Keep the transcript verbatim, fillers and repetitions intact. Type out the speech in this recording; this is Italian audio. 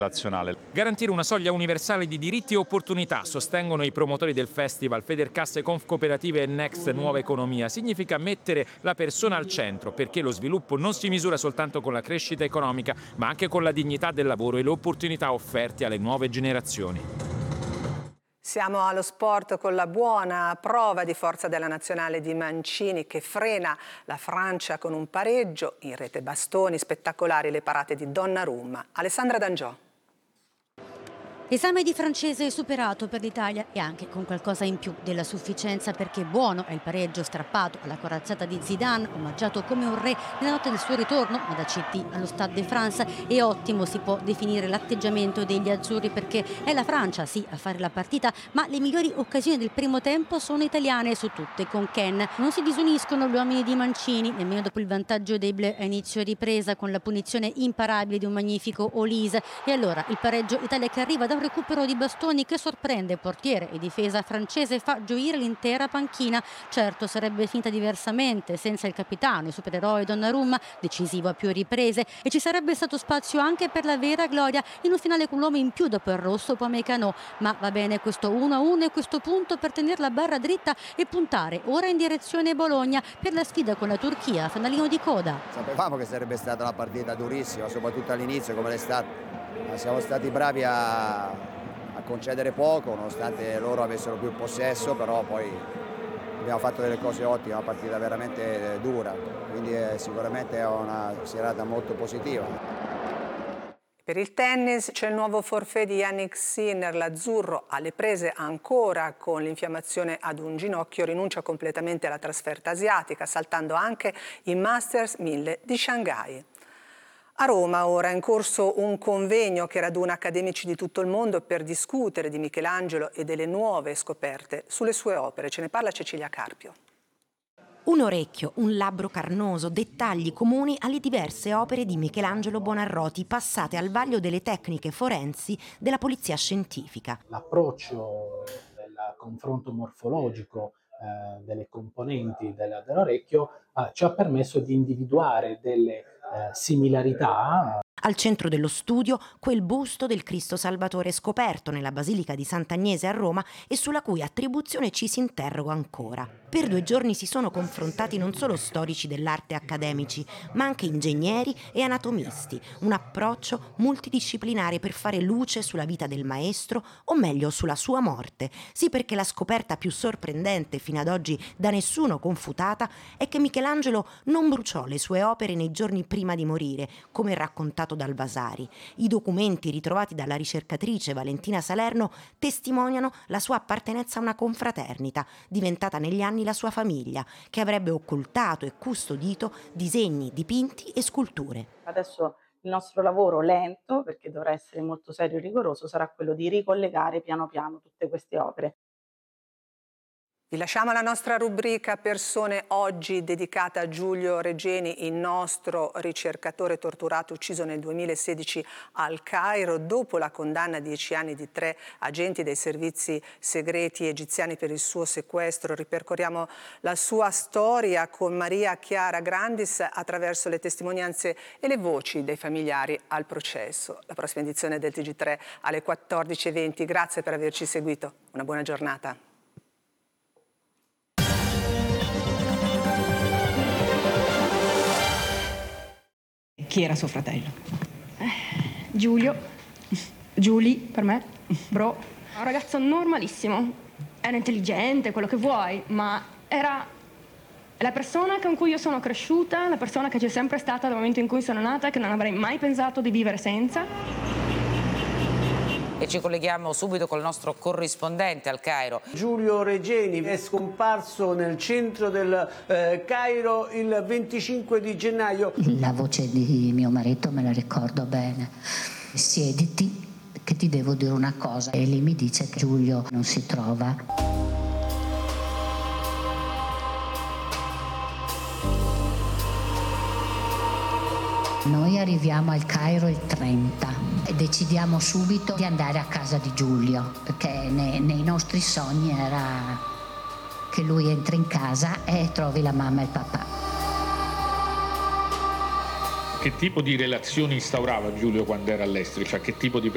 nazionale. Garantire una soglia universale di diritti e opportunità, sostengono i promotori del festival Federcasse, Confcooperative e Next Nuova Economia. Significa mettere la persona al centro, perché lo sviluppo non si misura soltanto con la crescita economica, ma anche con la dignità del lavoro e le opportunità offerte alle nuove generazioni. Siamo allo sport con la buona prova di forza della nazionale di Mancini che frena la Francia con un pareggio. In rete bastoni, spettacolari le parate di Donnarumma. Alessandra D'Angiò. Esame di francese superato per l'Italia e anche con qualcosa in più della sufficienza, perché buono è il pareggio strappato alla corazzata di Zidane, omaggiato come un re nella notte del suo ritorno da C T allo Stade de France, e ottimo si può definire l'atteggiamento degli azzurri, perché è la Francia sì a fare la partita, ma le migliori occasioni del primo tempo sono italiane su tutte, con Ken. Non si disuniscono gli uomini di Mancini, nemmeno dopo il vantaggio dei Bleu a inizio ripresa, con la punizione imparabile di un magnifico Olise, e allora il pareggio Italia che arriva da un recupero di bastoni che sorprende portiere e difesa francese e fa gioire l'intera panchina. Certo, sarebbe finita diversamente senza il capitano e supereroe Donnarumma, decisivo a più riprese, e ci sarebbe stato spazio anche per la vera gloria in un finale con l'uomo in più dopo il rosso Upamecano. Ma va bene questo uno a uno e questo punto per tenere la barra dritta e puntare ora in direzione Bologna per la sfida con la Turchia, fanalino di coda. Sapevamo che sarebbe stata una partita durissima, soprattutto all'inizio come l'è stata. Siamo stati bravi a, a concedere poco, nonostante loro avessero più possesso, però poi abbiamo fatto delle cose ottime, una partita veramente dura, quindi è sicuramente è una serata molto positiva. Per il tennis c'è il nuovo forfait di Jannik Sinner, l'azzurro alle prese ancora con l'infiammazione ad un ginocchio, rinuncia completamente alla trasferta asiatica, saltando anche i Masters mille di Shanghai. A Roma ora è in corso un convegno che raduna accademici di tutto il mondo per discutere di Michelangelo e delle nuove scoperte sulle sue opere. Ce ne parla Cecilia Carpio. Un orecchio, un labbro carnoso, dettagli comuni alle diverse opere di Michelangelo Buonarroti passate al vaglio delle tecniche forensi della polizia scientifica. L'approccio del confronto morfologico eh, delle componenti del, dell'orecchio eh, ci ha permesso di individuare delle eh, similarità. Al centro dello studio quel busto del Cristo Salvatore scoperto nella Basilica di Sant'Agnese a Roma e sulla cui attribuzione ci si interroga ancora. Per due giorni si sono confrontati non solo storici dell'arte accademici, ma anche ingegneri e anatomisti, un approccio multidisciplinare per fare luce sulla vita del maestro, o meglio sulla sua morte. Sì, perché la scoperta più sorprendente fino ad oggi da nessuno confutata è che Michelangelo non bruciò le sue opere nei giorni prima di morire, come raccontato dal Vasari. I documenti ritrovati dalla ricercatrice Valentina Salerno testimoniano la sua appartenenza a una confraternita, diventata negli anni la sua famiglia, che avrebbe occultato e custodito disegni, dipinti e sculture. Adesso il nostro lavoro lento, perché dovrà essere molto serio e rigoroso, sarà quello di ricollegare piano piano tutte queste opere. Vi lasciamo alla nostra rubrica Persone oggi, dedicata a Giulio Regeni, il nostro ricercatore torturato ucciso nel duemilasedici al Cairo dopo la condanna a dieci anni di tre agenti dei servizi segreti egiziani per il suo sequestro. Ripercorriamo la sua storia con Maria Chiara Grandis attraverso le testimonianze e le voci dei familiari al processo. La prossima edizione del T G tre alle quattordici e venti. Grazie per averci seguito. Una buona giornata. Chi era suo fratello? Eh, Giulio, Giulia per me, bro. Un ragazzo normalissimo, era intelligente, quello che vuoi, ma era la persona con cui io sono cresciuta, la persona che c'è sempre stata dal momento in cui sono nata, che non avrei mai pensato di vivere senza. E ci colleghiamo subito col nostro corrispondente al Cairo. Giulio Regeni è scomparso nel centro del eh, Cairo il venticinque di gennaio. La voce di mio marito me la ricordo bene. Siediti che ti devo dire una cosa. E lì mi dice che Giulio non si trova. Noi arriviamo al Cairo il trenta e decidiamo subito di andare a casa di Giulio, perché nei, nei nostri sogni era che lui entri in casa e trovi la mamma e il papà. Che tipo di relazioni instaurava Giulio quando era all'estero? Cioè che tipo di